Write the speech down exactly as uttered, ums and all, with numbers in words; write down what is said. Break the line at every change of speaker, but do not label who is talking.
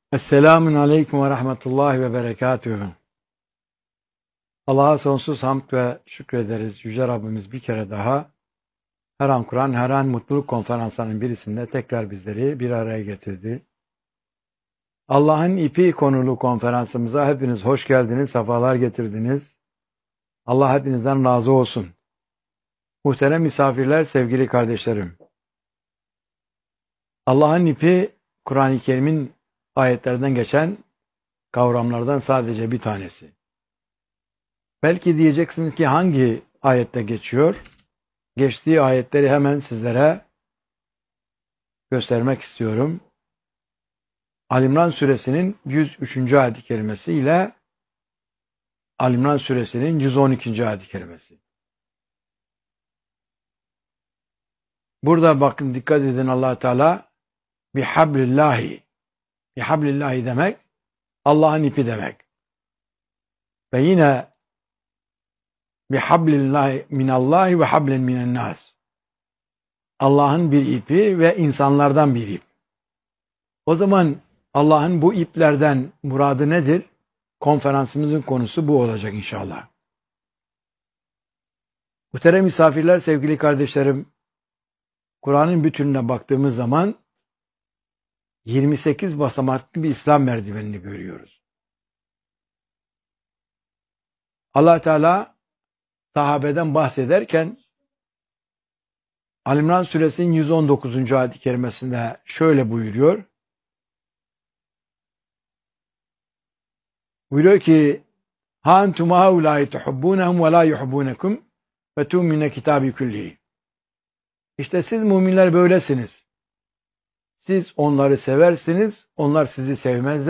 Esselamun Aleyküm ve Rahmetullahi ve Berekatühü. Allah'a sonsuz hamd ve şükrederiz. Yüce Rabbimiz bir kere daha her an Kur'an, her an mutluluk konferanslarının birisinde tekrar bizleri bir araya getirdi. Allah'ın ipi konulu konferansımıza hepiniz hoş geldiniz, sefalar getirdiniz. Allah hepinizden razı olsun. Muhterem misafirler, sevgili kardeşlerim. Allah'ın ipi Kur'an-ı Kerim'in ayetlerden geçen kavramlardan sadece bir tanesi. Belki diyeceksiniz ki hangi ayette geçiyor? Geçtiği ayetleri hemen sizlere göstermek istiyorum. Ali İmran suresinin yüz üçüncü ayet-i kerimesi ile Ali İmran suresinin yüz on ikinci ayet-i kerimesi. Burada bakın, dikkat edin, Allah Teala bihablillahi. Bihablillahi demek Allah'ın ipi demek. Ve yine bihablillahi minallahi ve hablen minennas. Allah'ın bir ipi ve insanlardan bir ip. O zaman Allah'ın bu iplerden muradı nedir? Konferansımızın konusu bu olacak inşallah. Muhterem misafirler, sevgili kardeşlerim, Kur'an'ın bütününe baktığımız zaman yirmi sekiz basamaklı bir İslam merdivenini görüyoruz. Allah Teala sahabeden bahsederken Ali İmran suresinin yüz on dokuzuncu ayet-i kerimesinde şöyle buyuruyor. Buyuruyor ki: "Ha entum haulâi tuhibbûnehum ve lâ yuhibbûnekum ve tu'mine kitâbi küllihi." İşte siz müminler böylesiniz. Siz onları seversiniz, onlar sizi sevmezler.